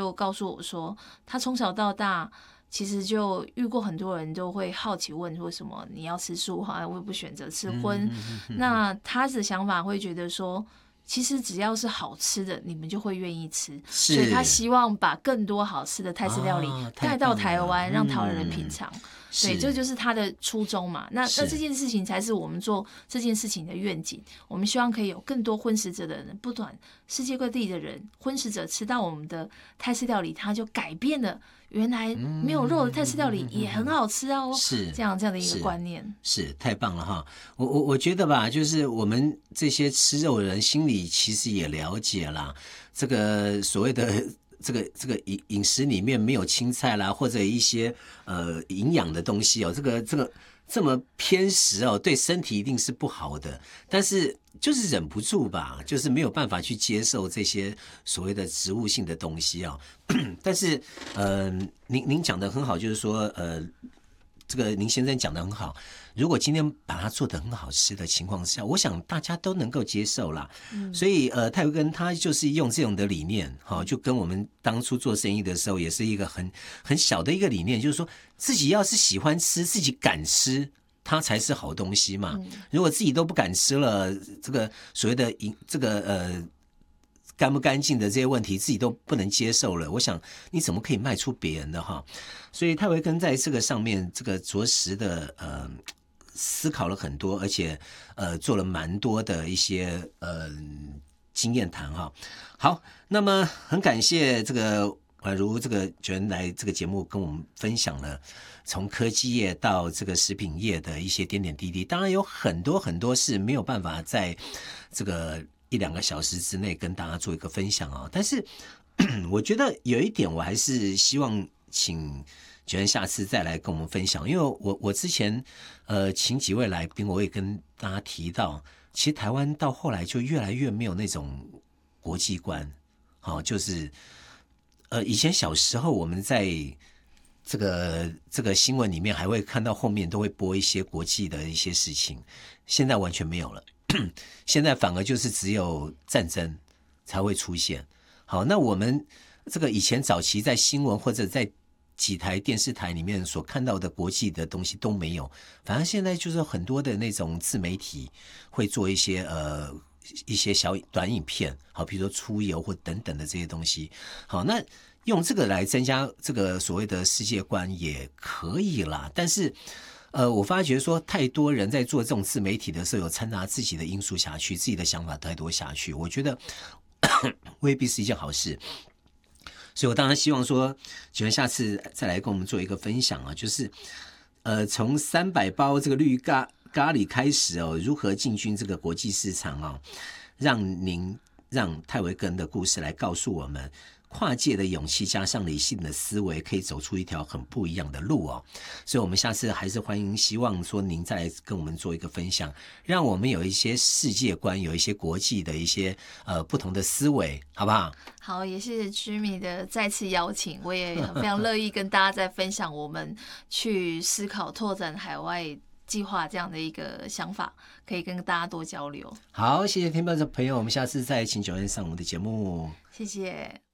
就告诉我说，他从小到大其实就遇过很多人都会好奇问，为什么你要吃素哈，为不选择吃荤？那他的想法会觉得说，其实只要是好吃的，你们就会愿意吃，所以他希望把更多好吃的泰式料理带到台湾，让台湾人品尝。对，这就是他的初衷嘛。那这件事情才是我们做这件事情的愿景。我们希望可以有更多荤食者的人，不管世界各地的人，荤食者吃到我们的泰式料理，他就改变了原来没有肉的泰式料理也很好吃哦。是这样的一个观念， 是太棒了哈。我觉得吧，就是我们这些吃肉的人心里其实也了解啦，这个所谓的。这个饮食里面没有青菜啦，或者一些营养的东西哦，这个这么偏食哦，对身体一定是不好的。但是就是忍不住吧，就是没有办法去接受这些所谓的植物性的东西哦。但是您讲的很好，就是说这个林先生讲的很好，如果今天把它做得很好吃的情况下，我想大家都能够接受啦。所以泰维根他就是用这种的理念，就跟我们当初做生意的时候也是一个很小的一个理念，就是说自己要是喜欢吃，自己敢吃，它才是好东西嘛。如果自己都不敢吃了，这个所谓的这个干不干净的这些问题自己都不能接受了，我想你怎么可以卖出别人的哈？所以泰维根在这个上面这个着实的思考了很多，而且做了蛮多的一些经验谈哈。好，那么很感谢这个如这个觉得来这个节目跟我们分享了从科技业到这个食品业的一些点点滴滴，当然有很多很多是没有办法在这个1-2个小时之内跟大家做一个分享啊，但是我觉得有一点我还是希望请觉得下次再来跟我们分享，因为我之前请几位来宾，我也跟大家提到，其实台湾到后来就越来越没有那种国际观，就是以前小时候我们在这个新闻里面还会看到后面都会播一些国际的一些事情，现在完全没有了。现在反而就是只有战争才会出现。好，那我们这个以前早期在新闻或者在几台电视台里面所看到的国际的东西都没有，反正现在就是很多的那种自媒体会做一些小短影片，好，比如说出游或等等的这些东西。好，那用这个来增加这个所谓的世界观也可以啦，但是我发觉说太多人在做这种自媒体的时候有掺杂自己的因素下去，自己的想法太多下去，我觉得未必是一件好事。所以我当然希望说觉得下次再来跟我们做一个分享啊，就是从300包这个绿咖喱开始哦，如何进军这个国际市场啊，让泰维根的故事来告诉我们跨界的勇气加上理性的思维可以走出一条很不一样的路哦。所以我们下次还是欢迎希望说您再来跟我们做一个分享，让我们有一些世界观，有一些国际的一些不同的思维，好不好？ 好，也谢谢 Jimmy 的再次邀请，我也非常乐意跟大家再分享我们去思考拓展海外计划这样的一个想法，可以跟大家多交流。 好，谢谢听众朋友，我们下次再请9恩上我们的节目， 谢谢。